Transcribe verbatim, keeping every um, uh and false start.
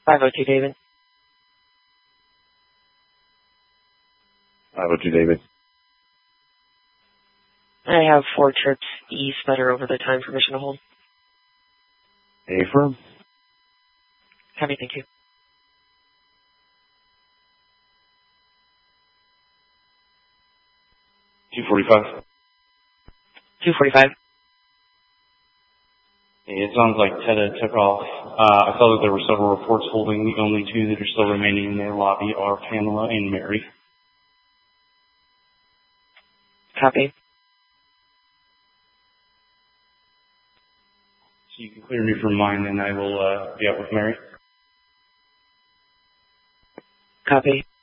five oh two, David. five oh two, David. I have four trips east that are over the time permission to hold. Affirm. Copy, thank you. two forty-five. two forty-five. It sounds like Teta took off. Uh, I saw that there were several reports holding. The only two that are still remaining in their lobby are Pamela and Mary. Copy. So you can clear me from mine, and I will uh, be out with Mary. Copy.